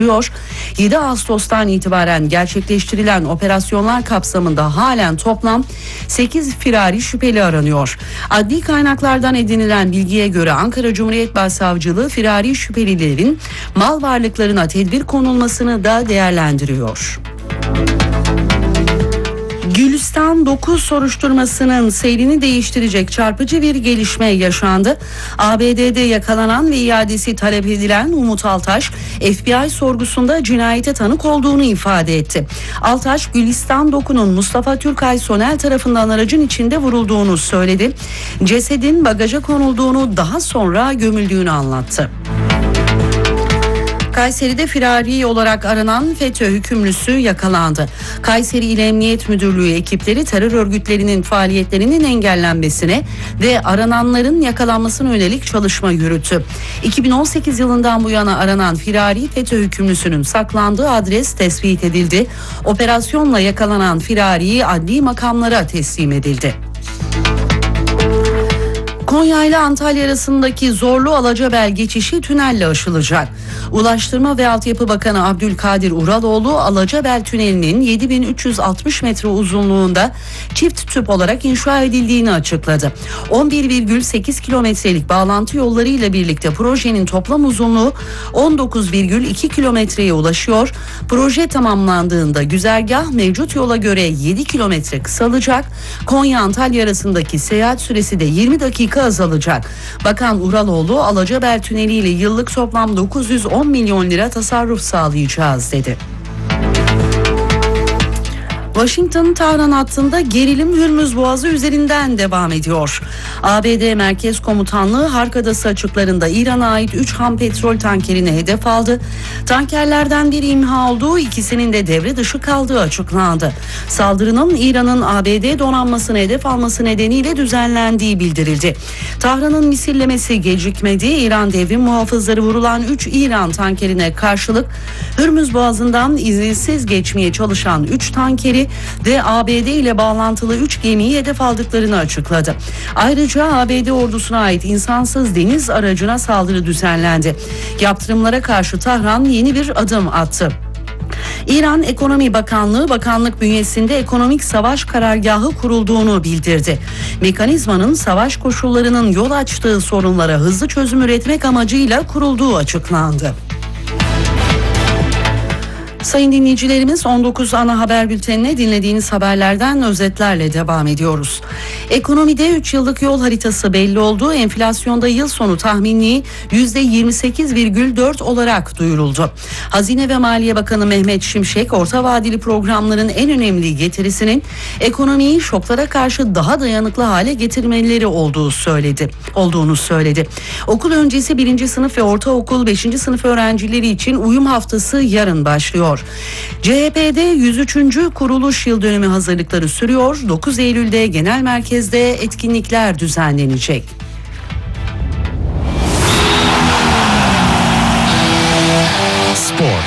7 Ağustos'tan itibaren gerçekleştirilen operasyonlar kapsamında halen toplam 8 firari şüpheli aranıyor. Adli kaynaklardan edinilen bilgiye göre Ankara Cumhuriyet Başsavcılığı firari şüphelilerin mal varlıklarına tedbir konulmasını da değerlendiriyor. Gülistan 9 soruşturmasının seyrini değiştirecek çarpıcı bir gelişme yaşandı. ABD'de yakalanan ve iadesi talep edilen Umut Altaş, FBI sorgusunda cinayete tanık olduğunu ifade etti. Altaş, Gülistan 9'un Mustafa Türkay Sonel tarafından aracın içinde vurulduğunu söyledi. Cesedin bagaja konulduğunu, daha sonra gömüldüğünü anlattı. Kayseri'de firari olarak aranan FETÖ hükümlüsü yakalandı. Kayseri İl Emniyet Müdürlüğü ekipleri terör örgütlerinin faaliyetlerinin engellenmesine ve arananların yakalanmasına yönelik çalışma yürüttü. 2018 yılından bu yana aranan firari FETÖ hükümlüsünün saklandığı adres tespit edildi. Operasyonla yakalanan firari adli makamlara teslim edildi. Konya ile Antalya arasındaki Zorlu Alacabel geçişi tünelle aşılacak. Ulaştırma ve Altyapı Bakanı Abdülkadir Uraloğlu, Alacabel Tüneli'nin 7360 metre uzunluğunda çift tüp olarak inşa edildiğini açıkladı. 11,8 kilometrelik bağlantı yollarıyla birlikte projenin toplam uzunluğu 19,2 kilometreye ulaşıyor. Proje tamamlandığında güzergah mevcut yola göre 7 kilometre kısalacak. Konya-Antalya arasındaki seyahat süresi de 20 dakika azalacak. Bakan Uraloğlu, Alacabel Tüneli ile yıllık toplam 910 milyon lira tasarruf sağlayacağız dedi. Washington-Tahran hattında gerilim Hürmüz Boğazı üzerinden devam ediyor. ABD Merkez Komutanlığı Harkadası açıklarında İran'a ait 3 ham petrol tankerini hedef aldı. Tankerlerden biri imha olduğu, ikisinin de devre dışı kaldığı açıklandı. Saldırının İran'ın ABD donanmasını hedef alması nedeniyle düzenlendiği bildirildi. Tahran'ın misillemesi gecikmedi. İran devrim muhafızları vurulan 3 İran tankerine karşılık Hürmüz Boğazı'ndan izinsiz geçmeye çalışan 3 tankeri ve ABD ile bağlantılı 3 gemiyi hedef aldıklarını açıkladı. Ayrıca ABD ordusuna ait insansız deniz aracına saldırı düzenlendi. Yaptırımlara karşı Tahran yeni bir adım attı. İran Ekonomi Bakanlığı, bakanlık bünyesinde ekonomik savaş karargahı kurulduğunu bildirdi. Mekanizmanın savaş koşullarının yol açtığı sorunlara hızlı çözüm üretmek amacıyla kurulduğu açıklandı. Sayın dinleyicilerimiz, 19 ana haber bültenine dinlediğiniz haberlerden özetlerle devam ediyoruz. Ekonomide 3 yıllık yol haritası belli oldu. Enflasyonda yıl sonu tahmini %28,4 olarak duyuruldu. Hazine ve Maliye Bakanı Mehmet Şimşek, orta vadeli programların en önemli getirisinin ekonomiyi şoklara karşı daha dayanıklı hale getirmeleri olduğunu söyledi. Okul öncesi 1. sınıf ve ortaokul 5. sınıf öğrencileri için uyum haftası yarın başlıyor. CHP'de 103. kuruluş yıl dönümü hazırlıkları sürüyor. 9 Eylül'de genel merkezde etkinlikler düzenlenecek. Spor.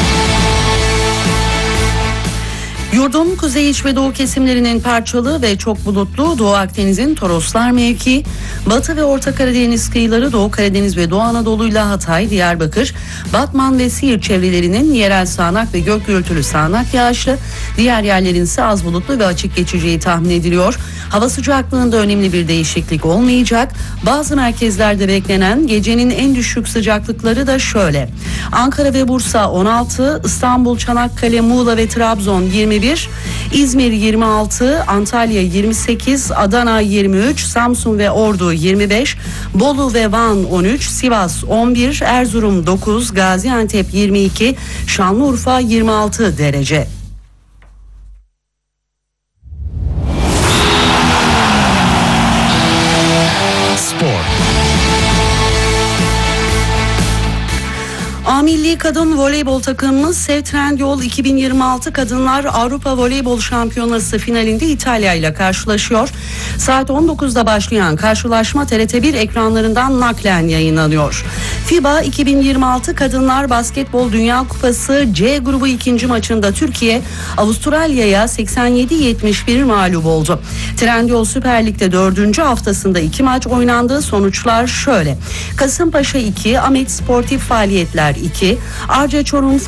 Yurdun kuzey, iç ve doğu kesimlerinin parçalı ve çok bulutlu, Doğu Akdeniz'in Toroslar mevki, Batı ve Orta Karadeniz kıyıları, Doğu Karadeniz ve Doğu Anadolu'yla Hatay, Diyarbakır, Batman ve Siirt çevrelerinin yerel sağanak ve gök gürültülü sağanak yağışlı, diğer yerlerin ise az bulutlu ve açık geçeceği tahmin ediliyor. Hava sıcaklığında önemli bir değişiklik olmayacak. Bazı merkezlerde beklenen gecenin en düşük sıcaklıkları da şöyle: Ankara ve Bursa 16, İstanbul, Çanakkale, Muğla ve Trabzon 21, İzmir 26, Antalya 28, Adana 23, Samsun ve Ordu 25, Bolu ve Van 13, Sivas 11, Erzurum 9, Gaziantep 22, Şanlıurfa 26 derece. A Milli Kadın Voleybol takımımız Sev Trendyol 2026 Kadınlar Avrupa Voleybol Şampiyonası finalinde İtalya ile karşılaşıyor. Saat 19'da başlayan karşılaşma TRT1 ekranlarından naklen yayınlanıyor. FIBA 2026 Kadınlar Basketbol Dünya Kupası C grubu ikinci maçında Türkiye Avustralya'ya 87-71 mağlup oldu. Trendyol Süper Lig'de 4. haftasında 2 maç oynandı. Sonuçlar şöyle: Kasımpaşa 2, Ahmet Sportif Faaliyetler 2, ki Arca Çorum